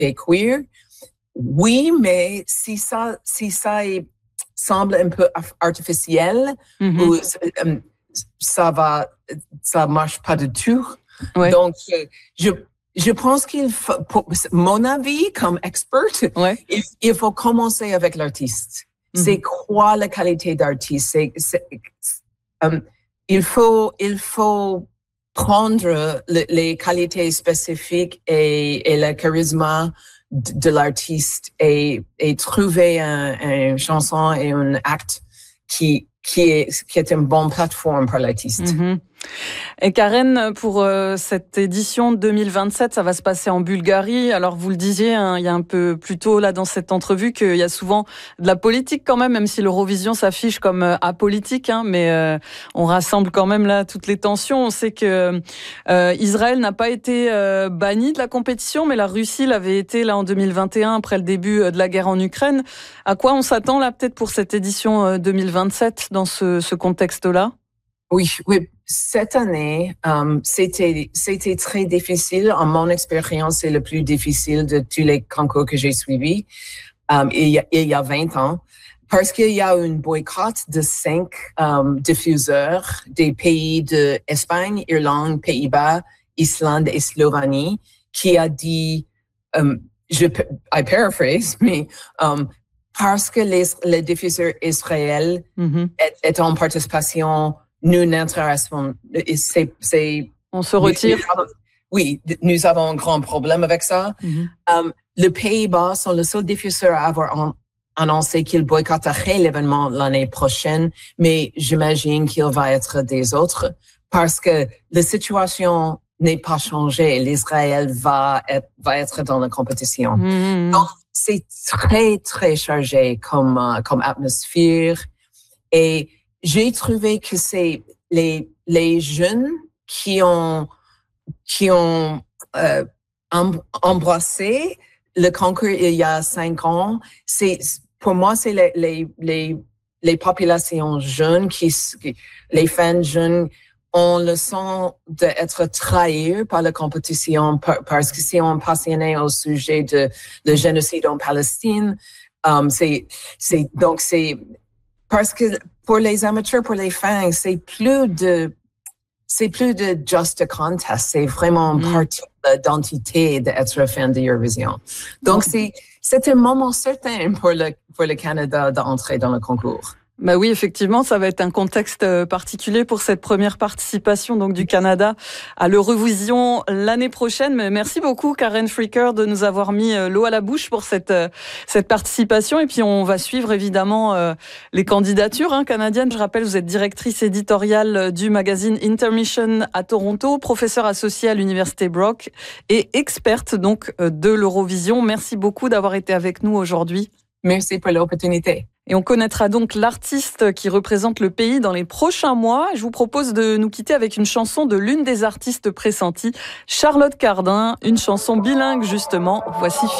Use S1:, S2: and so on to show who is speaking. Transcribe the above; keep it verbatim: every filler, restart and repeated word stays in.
S1: des queers. Oui, mais si ça, si ça est, semble un peu artificiel, mm-hmm. ou euh, ça va, ça marche pas du tout. Ouais. Donc, euh, je, je pense qu'il faut, pour mon avis, comme expert, ouais. il, il faut commencer avec l'artiste. Mm-hmm. C'est quoi la qualité d'artiste? C'est, c'est, um, il faut, il faut prendre le, les qualités spécifiques et, et le charisme de, de l'artiste et, et trouver un, une chanson et un acte qui, qui est, qui est une bonne plateforme pour l'artiste.
S2: Mm-hmm. Et Karen, pour euh, cette édition deux mille vingt-sept, ça va se passer en Bulgarie. Alors vous le disiez, hein, il y a un peu plus tôt là dans cette entrevue qu'il y a souvent de la politique quand même, même si l'Eurovision s'affiche comme euh, apolitique, hein, mais euh, on rassemble quand même là toutes les tensions. On sait que euh, Israël n'a pas été euh, banni de la compétition, mais la Russie l'avait été là en deux mille vingt et un après le début de la guerre en Ukraine. À quoi on s'attend là peut-être pour cette édition euh, deux mille vingt-sept dans ce, ce contexte-là?
S1: Oui, oui. Cette année, um, c'était c'était très difficile. En mon expérience, c'est le plus difficile de tous les concours que j'ai suivis um, il, y a, il y a vingt ans, parce qu'il y a un boycott de cinq um, diffuseurs des pays de Espagne, Irlande, Pays-Bas, Islande et Slovénie, qui a dit, um, je I paraphrase, mais um, parce que les, les diffuseurs israéliens mm-hmm. étaient en participation. Nous n'intéressons, c'est, c'est,
S2: on se retire.
S1: Nous avons, oui, nous avons un grand problème avec ça. Mm-hmm. Um, le Pays-Bas sont le seul diffuseur à avoir an, annoncé qu'il boycotterait l'événement l'année prochaine, mais j'imagine qu'il va être des autres parce que la situation n'est pas changée. L'Israël va être, va être dans la compétition. Mm-hmm. Donc, c'est très, très chargé comme, uh, comme atmosphère et j'ai trouvé que c'est les les jeunes qui ont qui ont euh, embrassé le concours il y a cinq ans. C'est pour moi c'est les les les les populations jeunes qui les fans jeunes ont le sens d'être trahis par la compétition parce que si on est passionné au sujet de le génocide en Palestine, um, c'est c'est donc c'est parce que pour les amateurs, pour les fans, c'est plus de, c'est plus de just a contest. C'est vraiment mm. partie de l'identité d'être fan de Eurovision. Donc, mm. c'est, c'est un moment certain pour le, pour le Canada d'entrer dans le concours.
S2: Bah oui, effectivement, ça va être un contexte particulier pour cette première participation donc du Canada à l'Eurovision l'année prochaine. Mais merci beaucoup, Karen Fricker, de nous avoir mis l'eau à la bouche pour cette cette participation. Et puis on va suivre évidemment euh, les candidatures hein, canadiennes. Je rappelle, vous êtes directrice éditoriale du magazine Intermission à Toronto, professeure associée à l'université Brock et experte donc de l'Eurovision. Merci beaucoup d'avoir été avec nous aujourd'hui.
S1: Merci pour l'opportunité.
S2: Et on connaîtra donc l'artiste qui représente le pays dans les prochains mois. Je vous propose de nous quitter avec une chanson de l'une des artistes pressenties, Charlotte Cardin, une chanson bilingue justement. Voici